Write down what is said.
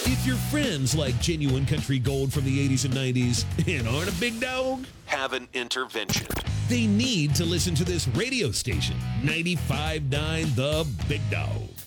If your friends like genuine country gold from the 80s and 90s and aren't a big dog, Have an intervention. they need to listen to this radio station, 95.9 The Big Dog.